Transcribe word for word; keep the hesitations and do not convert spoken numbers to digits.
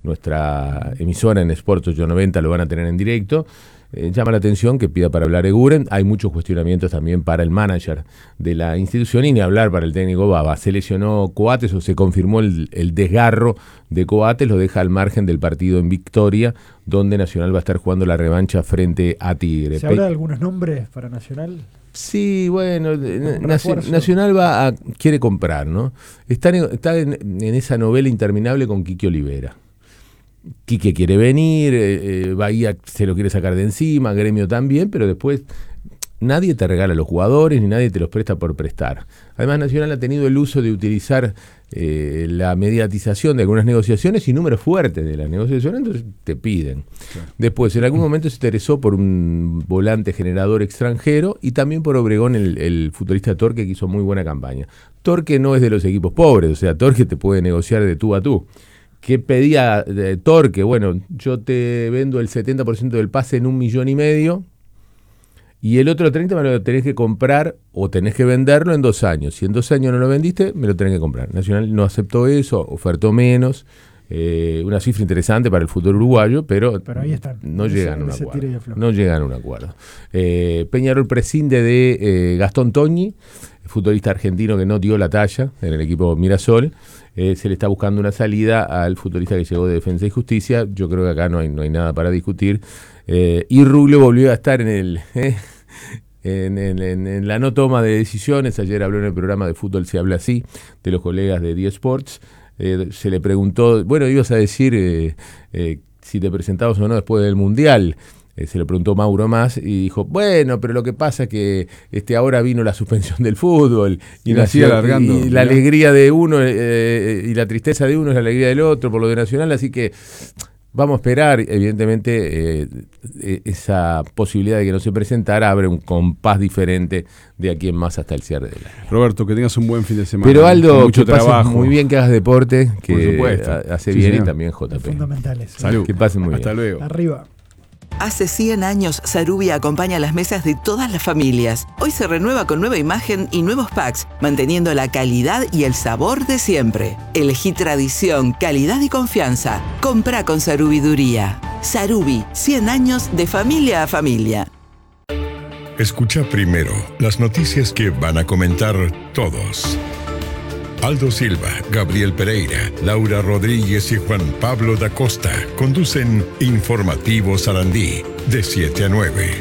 nuestra emisora en Sport ochocientos noventa lo van a tener en directo. Eh, llama la atención que pida para hablar Eguren. Hay muchos cuestionamientos también para el manager de la institución y ni hablar para el técnico Bava. Se lesionó Coates o se confirmó el, el desgarro de Coates, lo deja al margen del partido en Victoria, donde Nacional va a estar jugando la revancha frente a Tigre. ¿Se habla de algunos nombres para Nacional? Sí, bueno, Nac- Nacional va a, quiere comprar, ¿no? Está, en, está en, en esa novela interminable con Quique Olivera. Quique quiere venir, eh, Bahía se lo quiere sacar de encima, Gremio también, pero después nadie te regala los jugadores ni nadie te los presta por prestar. Además, Nacional ha tenido el uso de utilizar eh, la mediatización de algunas negociaciones y números fuertes de las negociaciones, entonces te piden. Claro. Después, en algún momento se interesó por un volante generador extranjero y también por Obregón, el, el futbolista Torque, que hizo muy buena campaña. Torque no es de los equipos pobres, o sea, Torque te puede negociar de tú a tú. ¿Qué pedía de Torque? Bueno, yo te vendo el setenta por ciento del pase en un millón y medio y el otro treinta por ciento me lo tenés que comprar o tenés que venderlo en dos años. Si en dos años no lo vendiste, me lo tenés que comprar. Nacional no aceptó eso, ofertó menos, eh, una cifra interesante para el fútbol uruguayo, pero, pero ahí están. no ese, llegan a un acuerdo. No no llegan a un acuerdo. Eh, Peñarol prescinde de eh, Gastón Toñi, futbolista argentino que no dio la talla en el equipo Mirasol. Eh, se le está buscando una salida al futbolista que llegó de Defensa y Justicia. Yo creo que acá no hay, no hay nada para discutir. Eh, y Ruble volvió a estar en el eh, en, en, en, en la no toma de decisiones. Ayer habló en el programa de Fútbol Se Habla Así, de los colegas de D Sports. Eh, se le preguntó, bueno, ibas a decir eh, eh, si te presentabas o no después del Mundial. Eh, se lo preguntó Mauro Más y dijo, bueno, pero lo que pasa es que este, ahora vino la suspensión del fútbol y, y, la, alargando, y la alegría de uno eh, y la tristeza de uno es la alegría del otro por lo de Nacional, así que vamos a esperar. Evidentemente eh, esa posibilidad de que no se presentara abre un compás diferente de aquí en más hasta el cierre del año. Roberto, que tengas un buen fin de semana. Pero Aldo, mucho que pases trabajo. muy bien, que hagas deporte, que por supuesto. hace Sí, bien, señor. y también J P. Fundamentales. Salud. Que pasen muy Hasta bien. luego. Arriba. Hace cien años, Sarubi acompaña las mesas de todas las familias. Hoy se renueva con nueva imagen y nuevos packs, manteniendo la calidad y el sabor de siempre. Elegí tradición, calidad y confianza. Comprá con Sarubiduría. Sarubi, cien años de familia a familia. Escucha primero las noticias que van a comentar todos. Aldo Silva, Gabriel Pereira, Laura Rodríguez y Juan Pablo da Costa conducen Informativo Sarandí de siete a nueve.